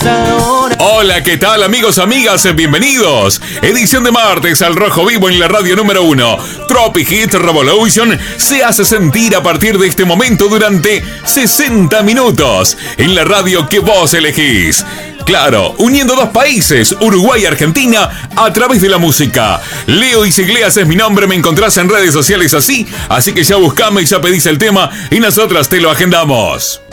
ahora. Hola, ¿qué tal amigos, amigas? Bienvenidos. Edición de martes al Rojo Vivo en la radio número 1. Tropic Hit Revolution se hace sentir a partir de este momento durante 60 minutos en la radio que vos elegís. Claro, uniendo dos países, Uruguay y Argentina, a través de la música. Leo Isigleas es mi nombre, me encontrás en redes sociales así que ya buscame y ya pedís el tema y nosotros te lo agendamos.